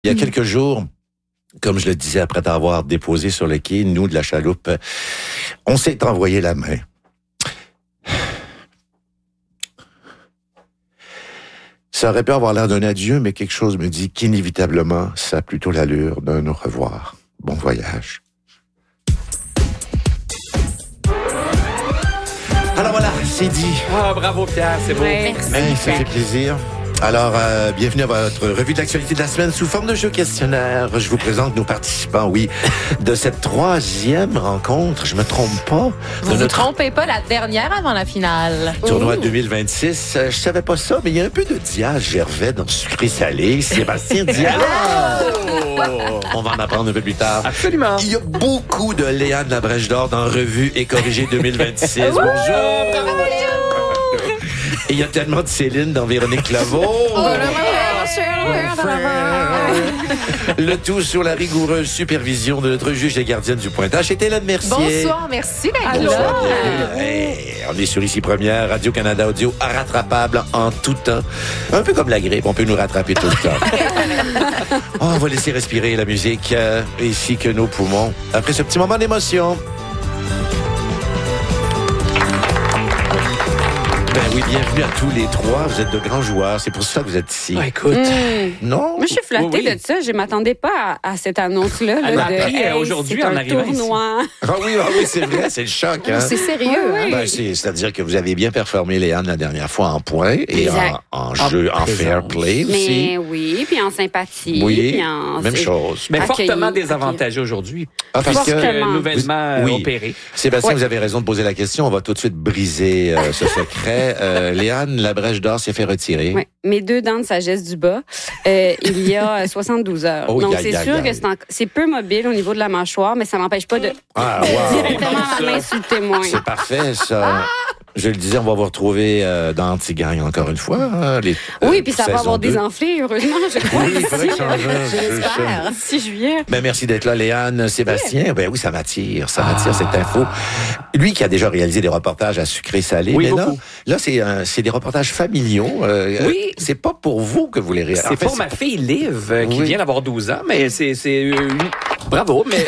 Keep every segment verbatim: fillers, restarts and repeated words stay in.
Il y a quelques jours, comme je le disais après t'avoir déposé sur le quai, nous de la chaloupe, on s'est envoyé la main. Ça aurait pu avoir l'air d'un adieu, mais quelque chose me dit qu'inévitablement, ça a plutôt l'allure d'un au revoir. Bon voyage. Alors voilà, c'est dit. Ah, bravo Pierre, c'est beau. Ouais, merci. Mais ça fait plaisir. Alors, euh, bienvenue à votre revue de l'actualité de la semaine sous forme de jeu questionnaire. Je vous présente nos participants, oui, de cette troisième rencontre, je me trompe pas. Vous de vous notre trompez pas, la dernière avant la finale. tournoi deux mille vingt-six. Euh, je savais pas ça, mais il y a un peu de Diaz Gervais dans le sucré-salé. Sébastien Diaz. On va en apprendre un peu plus tard. Absolument. Il y a beaucoup de Léane Labrèche d'Or dans Revue et Corrigée deux mille vingt-six. Bonjour. Et il y a tellement de Céline dans Véronique Laveau. Le tout sous la rigoureuse supervision de notre juge et gardienne du pointage, c'est Hélène Mercier. Bonsoir, merci d'être Bonsoir, là. bienvenue. Hey, on est sur Ici Première, Radio-Canada Audio, rattrapable en tout temps. Un peu comme la grippe, on peut nous rattraper tout le temps. Oh, on va laisser respirer la musique, euh, ainsi que nos poumons. Après ce petit moment d'émotion. Ben oui, bienvenue à tous les trois. Vous êtes de grands joueurs. C'est pour ça que vous êtes ici. Ah, écoute. Mmh. Non? Moi, je suis flattée Oui, oui. de ça. Je m'attendais pas à, à cette annonce-là. Elle là, m'a de, appris, hey, euh, aujourd'hui, c'est en un arrivant ici. tournoi. Ah oui, ah oui, c'est vrai, c'est le choc. Hein? C'est sérieux. Oui, oui. Ben, c'est, c'est-à-dire que vous avez bien performé, Léane, la dernière fois en points et Exact. en, en jeu, en présence. fair play aussi. Mais oui, puis en sympathie. Oui, puis en, même c'est- chose. Mais Accueilli, fortement désavantagé aujourd'hui. Ah, parce Puisque que, Fortement. nouvellement Oui. euh, opéré. Sébastien, Ouais. vous avez raison de poser la question. On va tout de suite briser euh, ce secret. Euh, Léane Labrèche d'Or s'est fait retirer. Ouais. Mes deux dents de sagesse du bas, euh, il y a soixante-douze heures. Oh, Donc, aïe, c'est aïe, sûr aïe. que c'est, en- c'est peu mobile au niveau de la mâchoire, mais ça n'empêche pas de Ah, wow. directement la main sur le témoin. C'est parfait, ça. Je le disais, on va vous retrouver euh, dans Antigagne encore une fois. Hein, les, Oui, euh, puis ça va saison avoir deux. désenflé, heureusement, je crois. Oui, il faudrait que ça en vienne. J'espère. six juillet. Ben, merci d'être là, Léane. Sébastien, ben oui, ça m'attire, ça m'attire cette info. Lui qui a déjà réalisé des reportages à sucré-salé, Oui, mais là, beaucoup. là c'est euh, c'est des reportages familiaux. Euh, Oui. euh, c'est pas pour vous que vous les réalisez. C'est pour ma fille Liv, euh, qui Oui. vient d'avoir douze ans, mais c'est... c'est euh, une- Bravo, mais...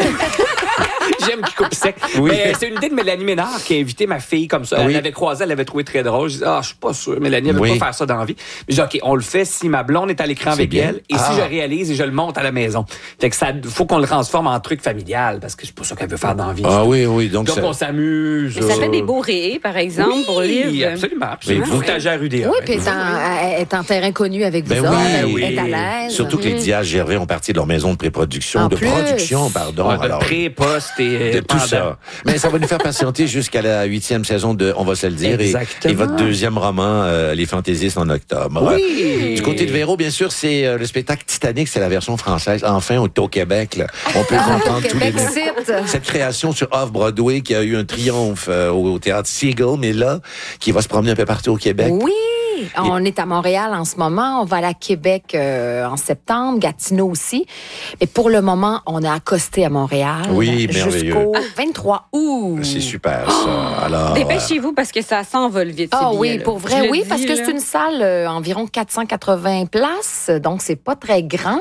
J'aime qu'il coupe sec. Oui. Mais c'est une idée de Mélanie Ménard qui a invité ma fille comme ça. Elle Oui. l'avait croisée, elle l'avait trouvé très drôle. Je dis, ah, je suis pas sûr. Mélanie, elle veut Oui. pas faire ça dans la vie. Mais je dis, OK, on le fait si ma blonde est à l'écran C'est avec bien. elle et Ah. si je réalise et je le monte à la maison. Fait que ça, faut qu'on le transforme en truc familial parce que c'est pas ça qu'elle veut faire dans la vie. Ah oui, oui, donc, Donc, ça- on s'amuse. Mais ça fait euh, des beaux raies, par exemple, oui, pour Liv. absolument. absolument. Mais vous- Boutagère U D A. Oui, puis elle est en- elle est en terrain connu avec vous Ben autres. oui. Elle est à l'aise. surtout que les Diaz Gervais ont parti de leur maison de pré-production, En de plus. production, pardon. Ouais, de alors, pré, poste et de tout pendant. ça. Mais ça va nous faire patienter jusqu'à la huitième saison de On va se le dire. Et, Exactement. et votre deuxième roman, euh, Les Fantaisistes en octobre. Oui. Du côté de Véro, bien sûr, c'est euh, le spectacle Titanic, c'est la version française. Enfin, au, au Québec, là, on peut Ah, comprendre au tous les Québec, site. cette création sur Off-Broadway qui a eu un triomphe euh, au, au théâtre Seagull, mais là, qui va se promener un peu partout au Québec. Oui, on est à Montréal en ce moment. On va aller à Québec euh, en septembre, Gatineau aussi. Mais pour le moment, on a accosté à Montréal Oui, merveilleux. jusqu'au vingt-trois août. C'est super, ça. Alors, Dépêchez-vous parce que ça s'envole vite. Ah ces oui, billets-là. pour Je vrai, le oui, dis, parce que là. c'est une salle euh, environ quatre cent quatre-vingts places, donc c'est pas très grand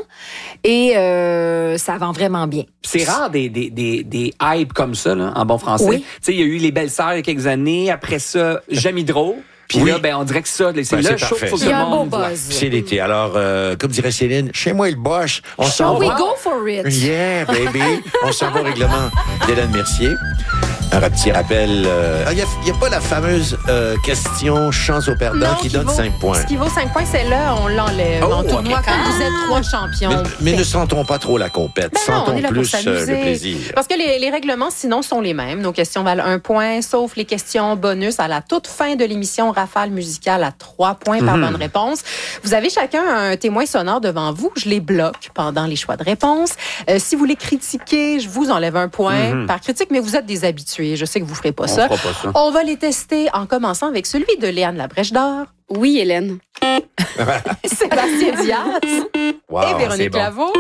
et euh, ça vend vraiment bien. C'est rare des, des, des, des hypes comme ça, là, en bon français. Oui. Tu sais, il y a eu Les Belles-Sœurs il y a quelques années. Après ça, J'aime Hydro. Puis Oui. là, ben, on dirait que ça, c'est Ben, le c'est show parfait, qu'il faut ça. que Il y le a un beau monde voit. buzz. c'est l'été. Alors, euh, comme dirait Céline, chez moi, il boche. On s'en Oh, we va. go for it. Yeah, baby. On s'en va au règlement d'Hélène Mercier. Un petit rappel. euh, Il n'y a, a pas la fameuse euh, question chance au perdant Non, qui qui donne vaut- cinq points. Ce qui vaut cinq points, c'est là, on l'enlève. Oh, en tournoi, ok. quand vous êtes trois champions. Mais, mais ne sentons pas trop la compète. Ben non, Sentons on est là pour plus euh, s'amuser. le plaisir. Parce que les, les règlements, sinon, sont les mêmes. Nos questions valent un point, sauf les questions bonus à la toute fin de l'émission Rafale musicale à trois points par bonne réponse. Vous avez chacun un témoin sonore devant vous. Je les bloque pendant les choix de réponse. Euh, si vous les critiquez, je vous enlève un point Mhm. par critique, mais vous êtes des habitués. Je sais que vous ferez pas On ça. fera pas ça. On va les tester en commençant avec celui de Léane Labrèche d'Or, Oui, Hélène. Sébastien Diaz Wow, et c'est Véronique bon. Laveau.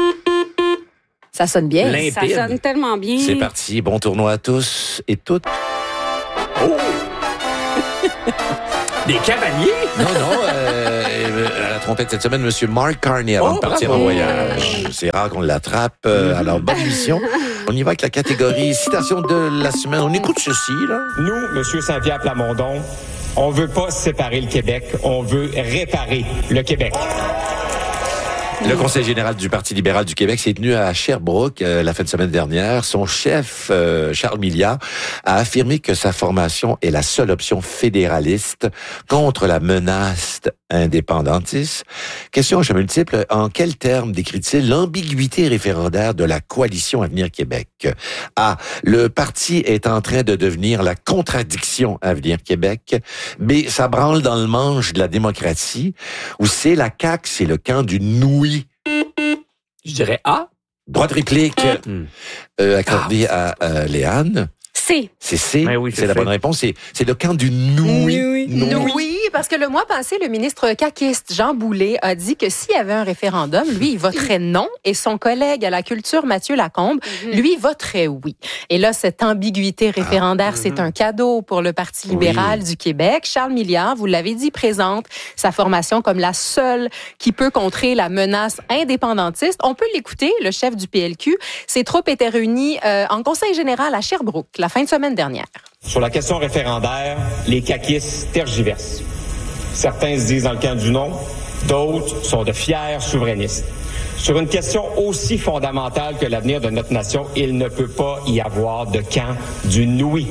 Ça sonne bien. Limpide. Ça sonne tellement bien. C'est parti. Bon tournoi à tous et toutes. Des cavaliers? Non, non, euh, à la trompette cette semaine, Monsieur Mark Carney, avant Oh, de partir bravo. en voyage. C'est rare qu'on l'attrape. Euh, alors, bonne émission. On y va avec la catégorie citation de la semaine. On écoute ceci, là. Nous, M. Saint-Pierre Plamondon, on veut pas séparer le Québec, on veut réparer le Québec. Le Conseil général du Parti libéral du Québec s'est tenu à Sherbrooke euh, la fin de semaine dernière. Son chef, euh, Charles Milliard, a affirmé que sa formation est la seule option fédéraliste contre la menace indépendantiste. Question à multiple. En quels termes décrit-il l'ambiguïté référendaire de la coalition Avenir Québec? A. Le parti est en train de devenir la contradiction Avenir Québec. B. Ça branle dans le manche de la démocratie. Ou C. La C A Q, c'est le camp du nouilles. Je dirais A. Droit de réplique Hmm. euh, accordé à euh, Léane. C. C'est C. Ben oui, c'est c'est la fait. bonne réponse. C'est, c'est le camp du noui. Noui. Noui. Oui, parce que le mois passé, le ministre caquiste Jean Boulet a dit que s'il y avait un référendum, lui, il voterait non, et son collègue à la culture, Mathieu Lacombe, lui, voterait oui. Et là, cette ambiguïté référendaire, c'est un cadeau pour le Parti libéral Oui. du Québec. Charles Milliard, vous l'avez dit, présente sa formation comme la seule qui peut contrer la menace indépendantiste. On peut l'écouter, le chef du P L Q. Ses troupes étaient réunies euh, en conseil général à Sherbrooke la fin de semaine dernière. Sur la question référendaire, les caquistes tergiversent. Certains se disent dans le camp du non, d'autres sont de fiers souverainistes. Sur une question aussi fondamentale que l'avenir de notre nation, il ne peut pas y avoir de camp du nouilles.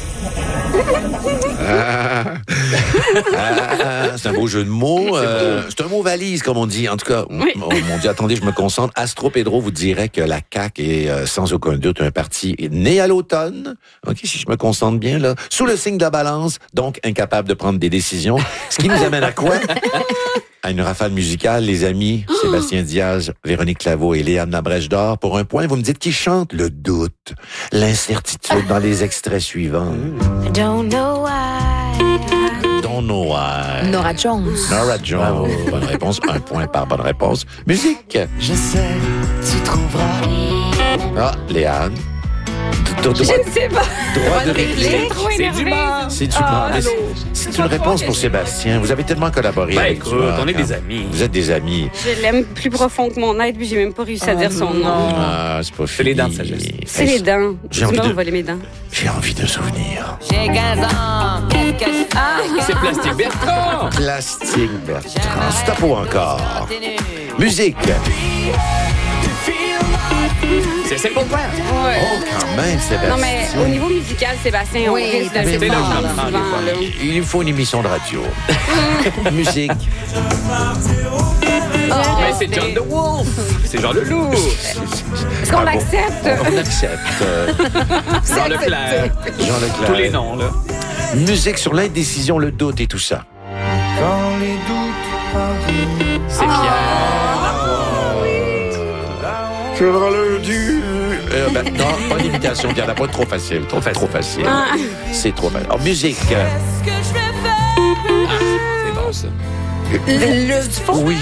Ah. Ah, c'est un beau jeu de mots. Euh, c'est un mot valise, comme on dit. En tout cas, Oui. oh mon Dieu, attendez, je me concentre. Astro Pedro vous dirait que la C A Q est euh, sans aucun doute un parti né à l'automne. OK, si je me concentre bien, là. Sous le signe de la balance, donc incapable de prendre des décisions. Ce qui nous amène à quoi? À une rafale musicale, les amis, Sébastien Diaz, Véronique Claveau et Léane Labrèche d'Or. Pour un point, vous me dites qui chante le doute, l'incertitude dans les extraits suivants. Don't know why. Don't know why. Nora Jones. Nora Jones. Bonne réponse. Un point par bonne réponse. Musique. Je sais, tu trouveras. Ah, Léane. Je ne sais pas. Droit de réplique. Trop C'est énervée. du mal. C'est du Ah, mais c'est- allô. c'est une réponse pour Sébastien. Vous avez tellement collaboré Ben avec écoute, Dumas, on est hein. des amis. Vous êtes des amis. Je l'aime plus profond que mon être, puis j'ai même pas réussi à dire son nom. Ah, c'est pas C'est les fini. dents de sagesse. C'est Hey, les dents. J'ai envie Tu m'as de- volé mes dents. J'ai envie de souvenir. J'ai quinze ans, qu'est-ce que je fais? C'est Plastique Bertrand. Plastique Bertrand. Stop ou encore. Musique. C'est Simple Plan. Ouais. Oh, quand même, Sébastien. Non, mais au niveau musical, Sébastien, Oui, on risque de c'est le là que voir, je là, l'apprends, souvent, des là. Il faut une émission de radio. Musique. Mais c'est John the Wolf. C'est Jean Leloup. Est-ce qu'on Ah bon. l'accepte? On accepte. Euh, Jean Leclerc. Jean Leclerc. Tous les noms, là. Musique sur l'indécision, le doute et tout ça. Quand les doutes arrivent. C'est Pierre. Quel lundi. Euh, ben, non, pas d'imitation, Pierre Lapointe, trop facile. Trop facile. Trop facile. C'est trop facile. Alors, musique. C'est bon, ça. Le du fond. Oui.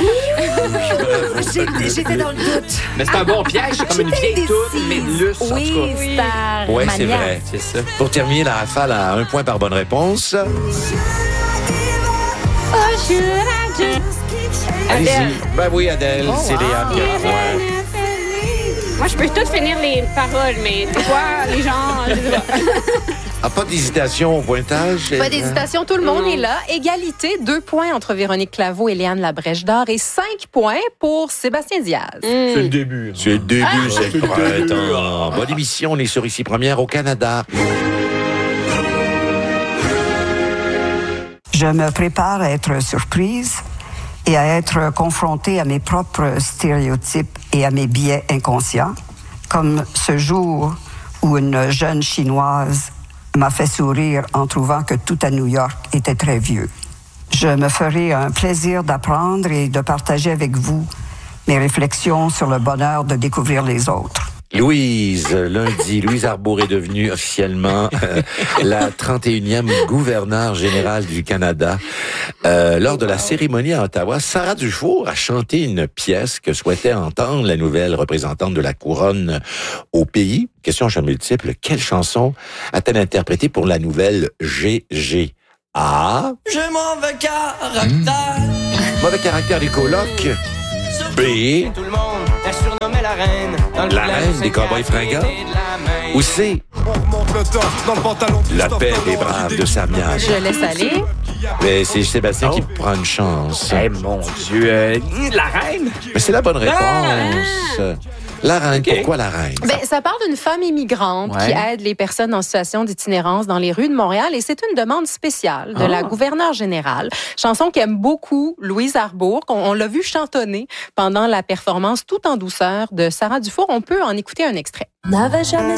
J'ai- J'étais dans le doute. Mais c'est un bon piège. C'est comme une J'étais vieille toune, mais indécise. luce, en tout Oui, cas. c'est Ouais, c'est vrai. C'est ça. Pour terminer la rafale à un point par bonne réponse. Allez-y. Adèle. Ben oui, Adèle, c'est Léane qui a un point. Moi, je peux tout finir les paroles, mais des fois, les gens, je sais pas. Ah, pas d'hésitation au pointage? Pas d'hésitation, tout le monde Non. est là. Égalité, deux points entre Véronique Claveau et Léane Labrèche d'Or et cinq points pour Sébastien Diaz. C'est le début. C'est le début, c'est le c'est le début. printemps. Bonne émission, on est sur Ici Première au Canada. Je me prépare à être surprise et à être confrontée à mes propres stéréotypes et à mes biais inconscients, comme ce jour où une jeune Chinoise m'a fait sourire en trouvant que tout à New York était très vieux. Je me ferai un plaisir d'apprendre et de partager avec vous mes réflexions sur le bonheur de découvrir les autres. Louise, lundi, Louise Arbour est devenue officiellement euh, la trente et unième gouverneure générale du Canada. Euh, lors de la cérémonie à Ottawa, Sarah Dufour a chanté une pièce que souhaitait entendre la nouvelle représentante de la couronne au pays. Question à choix multiple, quelle chanson a-t-elle interprétée pour la nouvelle G G? A. J'ai mauvais caractère. Mauvais caractère des colocs. B. Tout le monde la surnommait la reine. Dans le La village reine des cowboys fringants. Ou C. On remonte le temps dans le pantalon. La paix des braves de Sarmiac. Je laisse aller. Mais c'est Sébastien Oh. qui prend une chance. Eh mon Dieu, euh, la reine. Mais c'est la bonne réponse. La reine, Ok. pourquoi la reine? Ben, ça parle d'une femme immigrante Ouais. qui aide les personnes en situation d'itinérance dans les rues de Montréal et c'est une demande spéciale de Ah. la gouverneure générale. Chanson qu'aime beaucoup Louise Arbour, qu'on on l'a vu chantonner pendant la performance Tout en douceur de Sarah Dufour. On peut en écouter un extrait. N'avait jamais